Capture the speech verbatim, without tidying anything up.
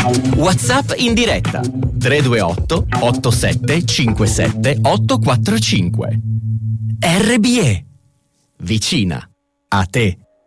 WhatsApp in diretta tre due otto otto sette cinque sette otto quattro cinque. R B E, vicina a te.